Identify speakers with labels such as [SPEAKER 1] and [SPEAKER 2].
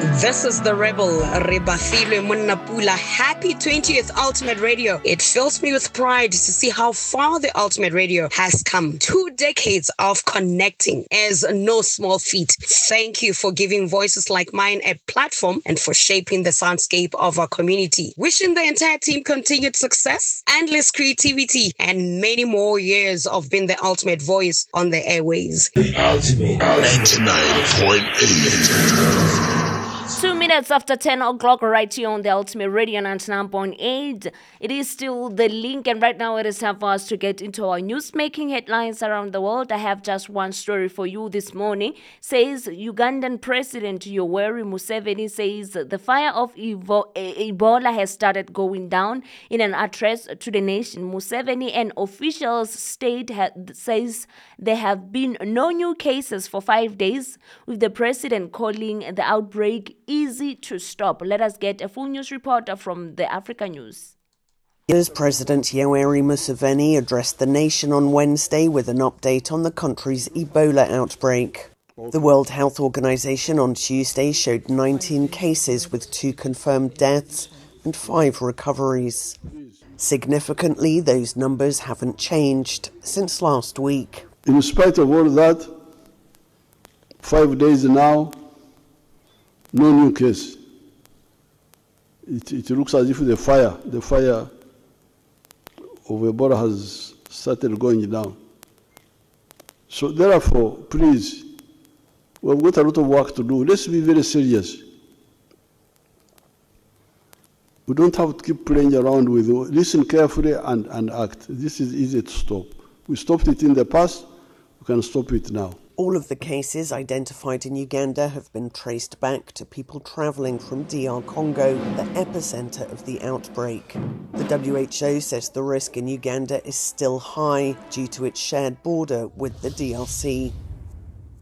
[SPEAKER 1] This is the Rebel, Rebafilwe Munnapula. Happy 20th Ultimate Radio. It fills me with pride to see how far the Ultimate Radio has come. 2 decades of connecting is no small feat. Thank you for giving voices like mine a platform and for shaping the soundscape of our community. Wishing the entire team continued success, endless creativity, and many more years of being the ultimate voice on the airways.
[SPEAKER 2] Ultimate 99.8.
[SPEAKER 3] 2 minutes after 10 o'clock, right here on the Ultimate Radio 99.8. It is still the link, and right now it is time for us to get into our news-making headlines around the world. I have just one story for you this morning. Says Ugandan President Yoweri Museveni says the fire of Ebola has started going down. In an address to the nation, Museveni and officials says there have been no new cases for 5 days, with the president calling the outbreak easy to stop. Let us get a full news report from the Africa News.
[SPEAKER 4] As President Yoweri Museveni addressed the nation on Wednesday with an update on the country's Ebola outbreak. The World Health Organization on Tuesday showed 19 cases with 2 confirmed deaths and 5 recoveries. Significantly, those numbers haven't changed since last week.
[SPEAKER 5] In spite of all that, 5 days now, no new case. It looks as if the fire of Ebola has started going down. So therefore, please, we've got a lot of work to do. Let's be very serious. We don't have to keep playing around with it. Listen carefully and act. This is easy to stop. We stopped it in the past, we can stop it now.
[SPEAKER 4] All of the cases identified in Uganda have been traced back to people travelling from DR Congo, the epicenter of the outbreak. The WHO says the risk in Uganda is still high due to its shared border with the DRC.